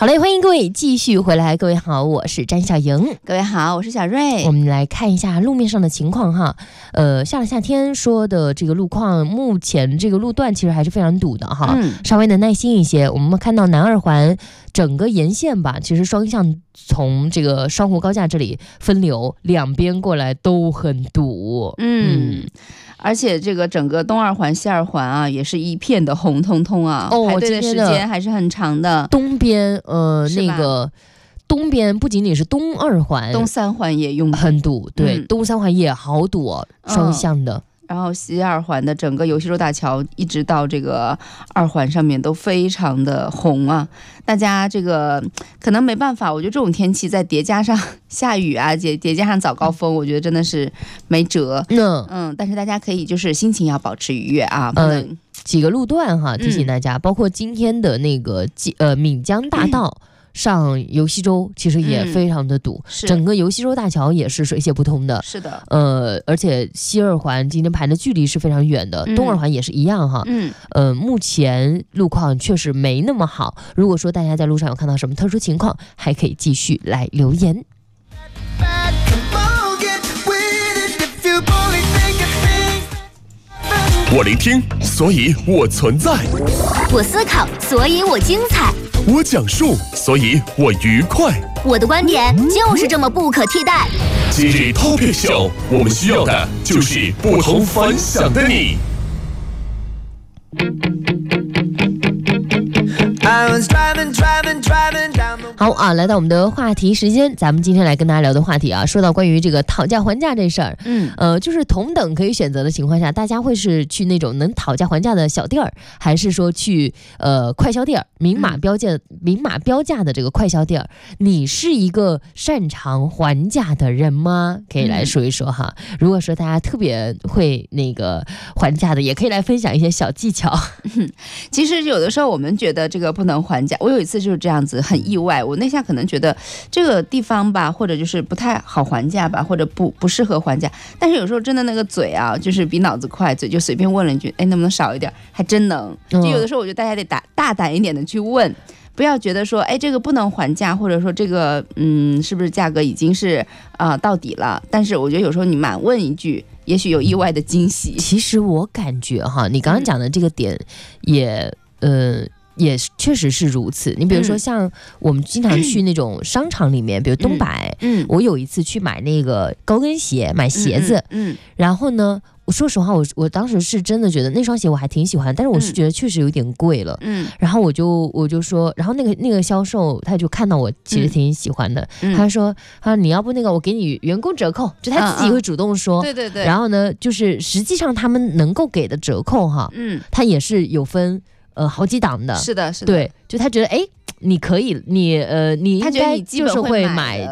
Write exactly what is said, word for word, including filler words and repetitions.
好嘞，欢迎各位继续回来。各位好，我是詹小莹。 各位好，我是小瑞。 我们来看一下路面上的情况哈。呃，下了夏天说的这个路况，目前这个路段其实还是非常堵的哈，嗯、稍微的耐心一些。我们看到南二环整个沿线吧，其实双向从这个双湖高架这里分流，两边过来都很堵。 嗯。嗯，而且这个整个东二环、西二环啊，也是一片的红彤彤啊，哦、排队的时间还是很长的。 东边呃那个东边不仅仅是东二环， 东三环也拥很堵，对，嗯、东三环也好堵、哦，双向的。嗯然后西二环的整个游戏洲大桥一直到这个二环上面都非常的红啊，大家这个可能没办法，我觉得这种天气再叠加上下雨啊，叠叠加上早高峰，我觉得真的是没辙。嗯嗯，但是大家可以就是心情要保持愉悦啊，不能、呃、 几个路段哈，提醒大家，嗯、包括今天的那个呃闽江大道。嗯上游溪洲其实也非常的堵、嗯、整个游溪洲大桥也是水泄不通的。 是的， 呃，而且西二环今天排的距离是非常远的、嗯、东二环也是一样哈。嗯，呃，目前路况确实没那么好，如果说大家在路上有看到什么特殊情况，还可以继续来留言。 我聆听，所以我存在； 我思考，所以我精彩； 我讲述，所以我愉快。 我的观点就是这么不可替代。 今日 Topic Show， 我们需要的就是不同凡响的你。 好啊，来到我们的话题时间，咱们今天来跟大家聊的话题啊，说到关于这个讨价还价这事儿，嗯，呃，就是同等可以选择的情况下，大家会是去那种能讨价还价的小店儿，还是说去呃快销店、明码标价、嗯、明码标价的这个快销店？你是一个擅长还价的人吗？可以来说一说哈。嗯、如果说大家特别会那个还价的，也可以来分享一些小技巧。 嗯、其实有的时候我们觉得这个不能还价，我有一次就是这样子，很意外。我那下可能觉得这个地方吧，或者就是不太好还价吧，或者不不适合还价。但是有时候真的那个嘴啊，就是比脑子快，嘴就随便问了一句，哎，能不能少一点？还真能。就有的时候我觉得大家得大大胆一点的去问，不要觉得说，哎，这个不能还价，或者说这个嗯，是不是价格已经是啊、呃、到底了？但是我觉得有时候你满问一句，也许有意外的惊喜。 其实我感觉哈，你刚刚讲的这个点也、嗯、呃。也确实是如此。你比如说像我们经常去那种商场里面、嗯、比如东百、嗯、我有一次去买那个高跟鞋，买鞋子，嗯，嗯然后呢我说实话，我我当时是真的觉得那双鞋我还挺喜欢，但是我是觉得确实有点贵了，嗯，然后我就我就说，然后那个那个销售他就看到我其实挺喜欢的，嗯、他说他说你要不那个我给你员工折扣，就他自己会主动说，嗯嗯、对对对，然后呢就是实际上他们能够给的折扣哈，嗯，他也是有分。呃，好几档的， 是的，是的， 对，就他觉得，哎，你可以，你呃，你应该就是会买